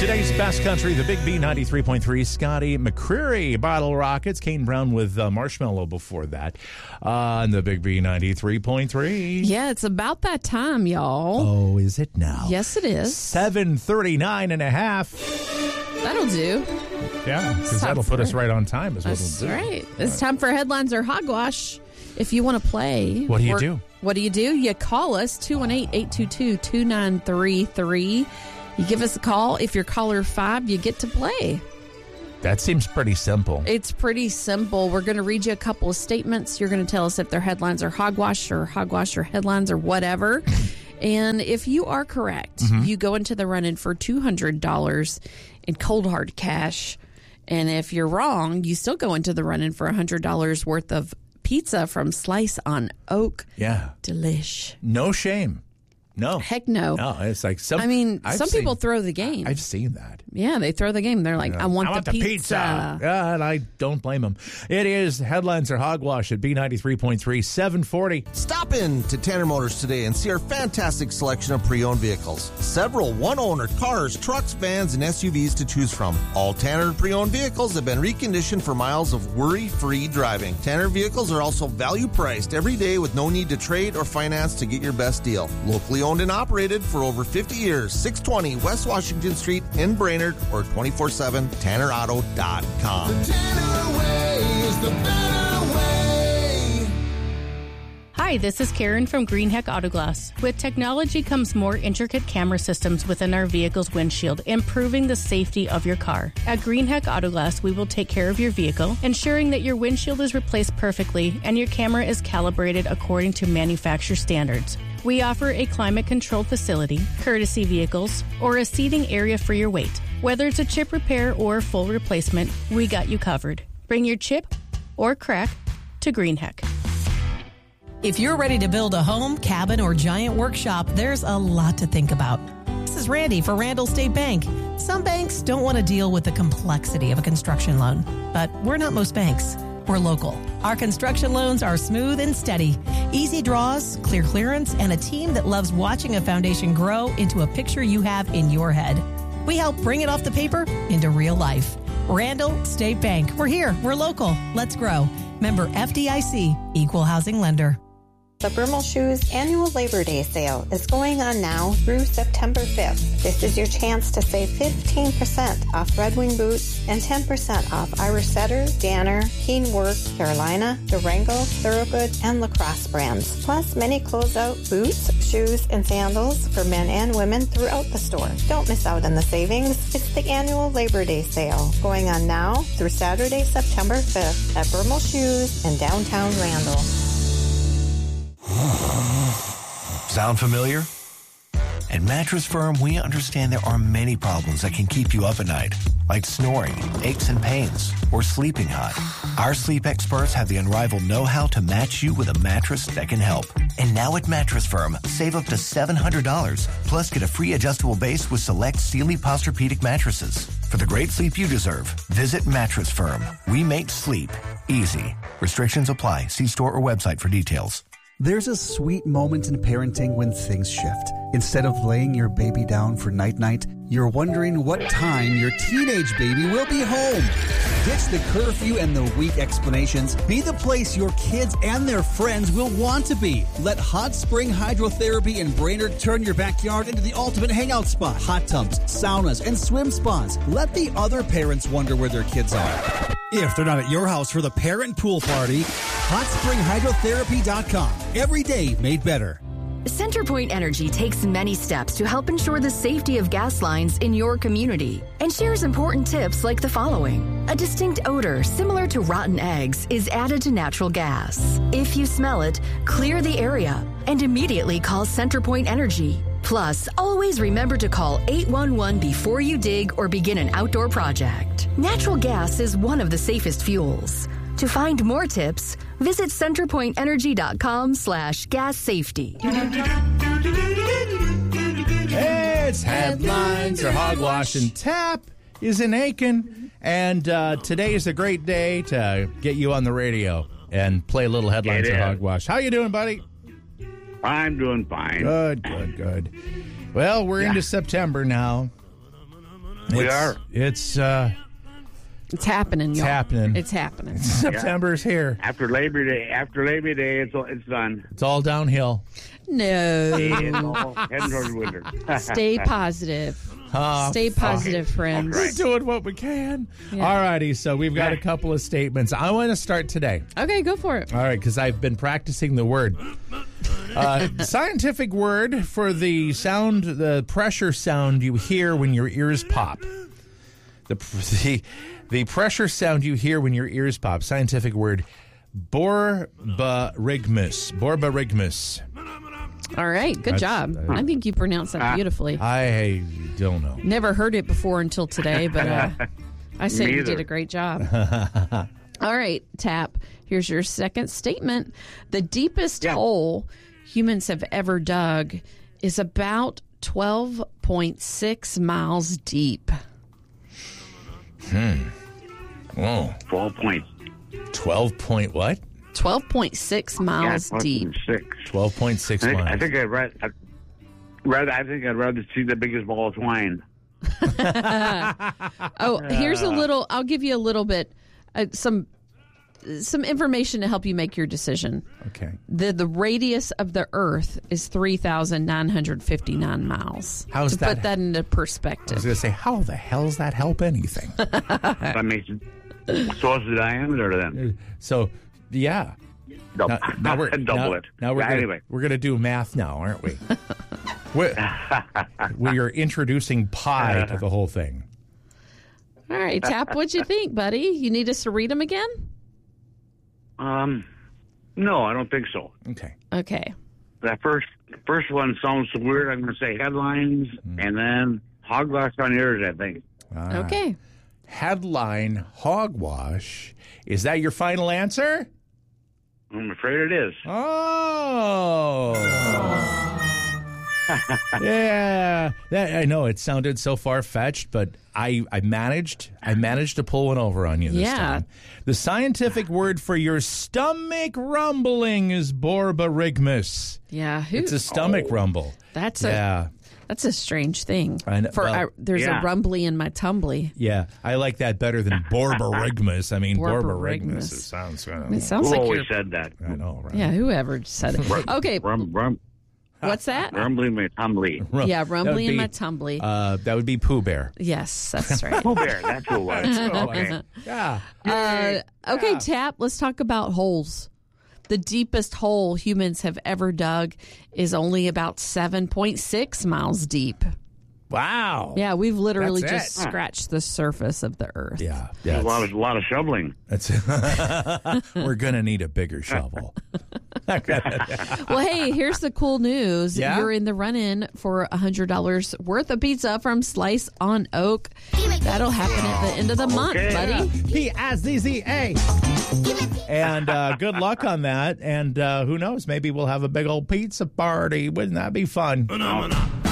Today's best country, the Big B 93.3, Scotty McCreery, Bottle Rockets, Kane Brown with Marshmallow before that on the Big B 93.3. Yeah, it's about that time, y'all. Oh, is it now? Yes, it is. 7:39 and a half. That'll do. Yeah, because that'll put us right on time is what it'll do. That's right. It's time for Headlines or Hogwash. If you want to play. What do you do? What do? You call us, 218-822-2933. You give us a call. If you're caller 5, you get to play. That seems pretty simple. It's pretty simple. We're going to read you a couple of statements. You're going to tell us if they're headlines or hogwash or headlines or whatever. And if you are correct, you go into the run-in for $200 in cold hard cash. And if you're wrong, you still go into the run-in for $100 worth of pizza from Slice on Oak. Yeah. Delish. No shame. No. Heck no. No, it's like some people throw the game. I've seen that. Yeah, they throw the game. They're like, I want the pizza. Yeah, and I don't blame them. It is Headlines or Hogwash at B93.3, 740. Stop in to Tanner Motors today and see our fantastic selection of pre-owned vehicles. Several one-owner cars, trucks, vans, and SUVs to choose from. All Tanner pre-owned vehicles have been reconditioned for miles of worry-free driving. Tanner vehicles are also value-priced every day with no need to trade or finance to get your best deal. Locally owned and operated for over 50 years. 620 West Washington Street in Brainerd or 24/7 TannerAuto.com. The Tanner way is the better way. Hi, this is Karen from Greenheck Autoglass. With technology comes more intricate camera systems within our vehicle's windshield, improving the safety of your car. At Greenheck Autoglass, we will take care of your vehicle, ensuring that your windshield is replaced perfectly and your camera is calibrated according to manufacturer standards. We offer a climate-controlled facility, courtesy vehicles, or a seating area for your weight. Whether it's a chip repair or full replacement, we got you covered. Bring your chip or crack to Greenheck. If you're ready to build a home, cabin, or giant workshop, there's a lot to think about. This is Randy for Randall State Bank. Some banks don't want to deal with the complexity of a construction loan, but we're not most banks. We're local. Our construction loans are smooth and steady. Easy draws, clear clearance, and a team that loves watching a foundation grow into a picture you have in your head. We help bring it off the paper into real life. Randall State Bank. We're here. We're local. Let's grow. Member FDIC, Equal Housing Lender. The Bermel Shoes Annual Labor Day Sale is going on now through September 5th. This is your chance to save 15% off Red Wing boots and 10% off Irish Setter, Danner, Keen Work, Carolina, Durango, Thorogood, and Lacrosse brands. Plus many closeout boots, shoes, and sandals for men and women throughout the store. Don't miss out on the savings. It's the Annual Labor Day Sale going on now through Saturday, September 5th at Bermel Shoes in downtown Randall. Sound familiar? At Mattress Firm, we understand there are many problems that can keep you up at night, like snoring, aches and pains, or sleeping hot. Our sleep experts have the unrivaled know-how to match you with a mattress that can help. And now at Mattress Firm, save up to $700, plus get a free adjustable base with select Sealy Posturepedic mattresses. For the great sleep you deserve, visit Mattress Firm. We make sleep easy. Restrictions apply. See store or website for details. There's a sweet moment in parenting when things shift. Instead of laying your baby down for night-night, you're wondering what time your teenage baby will be home. Ditch the curfew and the weak explanations. Be the place your kids and their friends will want to be. Let Hot Spring Hydrotherapy in Brainerd turn your backyard into the ultimate hangout spot. Hot tubs, saunas, and swim spas. Let the other parents wonder where their kids are. If they're not at your house for the parent pool party, HotSpringHydrotherapy.com. Every day made better. CenterPoint Energy takes many steps to help ensure the safety of gas lines in your community and shares important tips like the following. A distinct odor similar to rotten eggs is added to natural gas. If you smell it, clear the area and immediately call CenterPoint Energy. Plus, always remember to call 811 before you dig or begin an outdoor project. Natural gas is one of the safest fuels. To find more tips, visit centerpointenergy.com/gas safety. It's Headlines or Hogwash, and Tap is in Aiken. And today is a great day to get you on the radio and play a little Headlines or Hogwash. How you doing, buddy? I'm doing fine. Good. Well, we're into September now. We are. It's happening, y'all. happening. It's happening. September's here. After Labor Day, it's done. It's all downhill. No. It's all heading towards winter. Stay positive. Stay positive, friends. We're doing what we can. Yeah. All righty, so we've got a couple of statements. I want to start today. Okay, go for it. All right, because I've been practicing the word. Scientific word for the sound, the pressure sound you hear when your ears pop. The pressure sound you hear when your ears pop. Scientific word, borborygmus. Borborygmus. All right, good job. I think you pronounced that beautifully. I don't know. Never heard it before until today, but I say you did a great job. All right, Tap, here's your second statement. The deepest hole humans have ever dug is about 12.6 miles deep. Whoa. 12 points. 12 point what? 12.6 miles deep. 12.6 miles. I think I'd rather see the biggest ball of twine. Here's a little. I'll give you a little bit, some information to help you make your decision. Okay. The radius of the Earth is 3,959 miles. How's to that? put that into perspective? I was going to say, how the hell does that help anything? That makes it. So what's the diameter then? So, yeah. Double it. Now we're going to do math now, aren't we? We are introducing pi to the whole thing. All right, Tap, what'd you think, buddy? You need us to read them again? No, I don't think so. Okay. That first one sounds so weird. I'm going to say headlines, and then hogwash on yours, I think. Okay. Headline, hogwash. Is that your final answer? I'm afraid it is. Oh. Yeah. I know it sounded so far-fetched, but I managed to pull one over on you this time. The scientific word for your stomach rumbling is borborygmus. Yeah. It's a stomach rumble. That's a strange thing. I know. There's a rumbly in my tumbly. Yeah, I like that better than borborygmus. I mean, borborygmus. It sounds like always said that. I know, right? Yeah, whoever said it. Okay. What's that? Rumbling my tumbly. Yeah, rumbly in my tumbly. That would be Pooh Bear. Yes, that's right. Pooh Bear, that's who it was. Okay. Yeah. Okay, Tap, let's talk about holes. The deepest hole humans have ever dug is only about 7.6 miles deep. Wow. Yeah, we've literally just scratched the surface of the Earth. Yeah. A lot of shoveling. We're going to need a bigger shovel. Well, hey, here's the cool news. Yeah? You're in the run-in for $100 worth of pizza from Slice on Oak. That'll happen at the end of the month, buddy. P-I-Z-Z-A. And good luck on that. And who knows, maybe we'll have a big old pizza party. Wouldn't that be fun?